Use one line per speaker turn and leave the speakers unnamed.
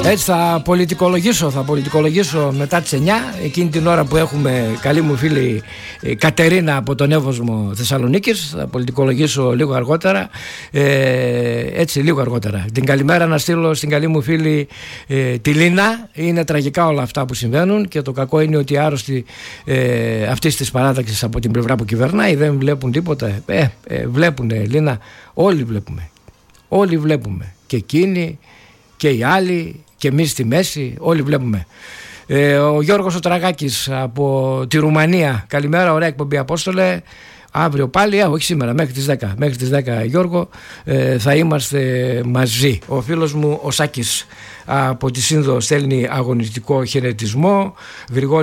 Έτσι θα πολιτικολογήσω μετά τις 9, εκείνη την ώρα που έχουμε καλή μου φίλη Κατερίνα από τον Εύωσμο Θεσσαλονίκης. Θα πολιτικολογήσω λίγο αργότερα, έτσι λίγο αργότερα. Την καλημέρα να στείλω στην καλή μου φίλη τη Λίνα. Είναι τραγικά όλα αυτά που συμβαίνουν και το κακό είναι ότι οι άρρωστοι αυτής της παράταξης από την πλευρά που κυβερνάει δεν βλέπουν τίποτα. Βλέπουν, Λίνα, όλοι βλέπουμε και εκείνοι και οι άλλοι και εμείς στη μέση, όλοι βλέπουμε. Ο Γιώργος ο Τραγάκης από τη Ρουμανία, καλημέρα, ωραία εκπομπή Απόστολε. Αύριο πάλι, όχι σήμερα, μέχρι τις 10 Γιώργο, θα είμαστε μαζί. Ο φίλος μου ο Σάκης από τη Σύνδο στέλνει αγωνιστικό χαιρετισμό.